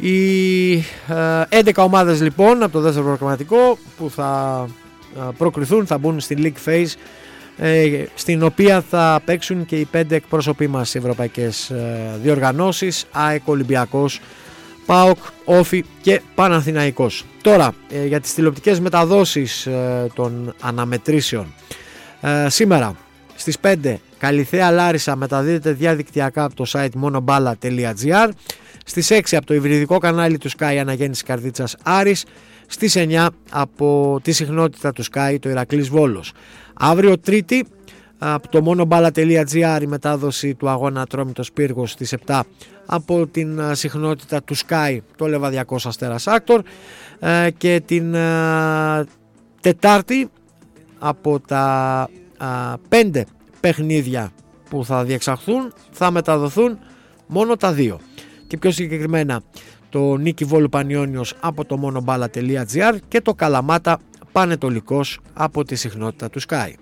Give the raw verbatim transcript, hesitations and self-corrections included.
Οι ε, έντεκα ομάδες λοιπόν από το δεύτερο προγραμματικό που θα ε, προκριθούν θα μπουν στην League Phase, ε, στην οποία θα παίξουν και οι πέντε εκπρόσωποι μας σε ευρωπαϊκές ε, διοργανώσεις: ΑΕΚ, Ολυμπιακός, ΠΑΟΚ, Όφι και Παναθηναϊκός. Τώρα ε, για τις τηλεοπτικές μεταδόσεις ε, των αναμετρήσεων. Ε, σήμερα στις πέντε Καλιθέα Λάρισα μεταδίδεται διαδικτυακά από το site monoballa τελεία gr. Στις έξι από το υβριδικό κανάλι του Sky Αναγέννηση Καρδίτσας Άρης. Στις εννιά από τη συχνότητα του Sky το Ηρακλής Βόλος. Αύριο Τρίτη από το monoballa τελεία gr η μετάδοση του αγώνα Ατρόμητος Πύργος. Στις επτά από την συχνότητα του Sky το Λεβαδιακός Αστέρας Άκτορ. Και την Τετάρτη από τα πέντε παιχνίδια που θα διεξαχθούν θα μεταδοθούν μόνο τα δύο. Και πιο συγκεκριμένα το Νίκη Βόλου Πανιώνιος από το monoballa τελεία gr και το Καλαμάτα Πανετολικός από τη συχνότητα του Sky.